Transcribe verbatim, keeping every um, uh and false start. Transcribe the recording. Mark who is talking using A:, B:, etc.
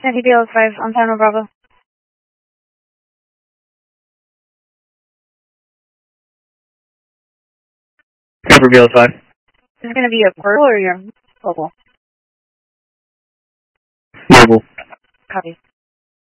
A: Santee B L five on Town Bravo.
B: Cover B L five.
A: Is it going to be a portal or your mobile?
B: Mobile.
A: Copy.